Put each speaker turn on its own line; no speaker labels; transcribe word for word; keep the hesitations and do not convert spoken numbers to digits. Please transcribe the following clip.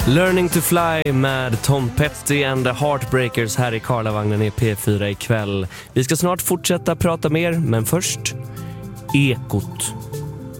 Learning to Fly med Tom Petty and the Heartbreakers här i Karlavagnen i P fyra ikväll. Vi ska snart fortsätta prata mer, men först Ekot.